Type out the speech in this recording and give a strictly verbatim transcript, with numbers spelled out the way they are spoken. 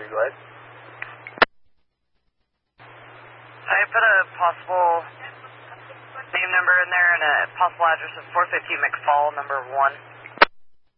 Go ahead. I put a possible name number in there and a possible address of four fifty McFall, number one.